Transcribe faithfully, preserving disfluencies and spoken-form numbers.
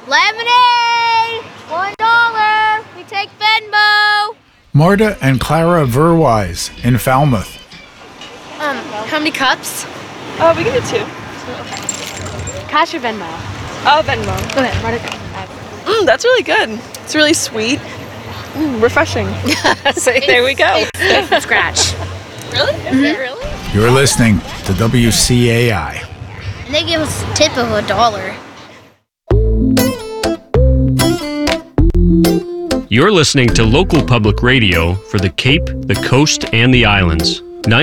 Lemonade! One dollar! We take Venmo! Marta and Clara Verwise in Falmouth. Um, how many cups? Oh, we can do two. Cash or Venmo? Oh, Venmo. Okay, run it. Mm, that's really good. It's really sweet. Mm, refreshing. So there we go. Scratch. Really? Mm-hmm. Really? You're listening to W C A I. And they give us a tip of a dollar. You're listening to local public radio for the Cape, the Coast, and the Islands.